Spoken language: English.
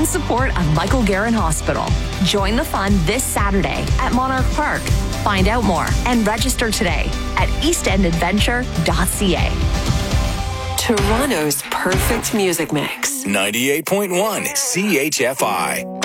support of Michael Guerin Hospital. Join the fun this Saturday at Monarch Park. Find out more and register today at eastendadventure.ca. Toronto's perfect music mix. 98.1 CHFI.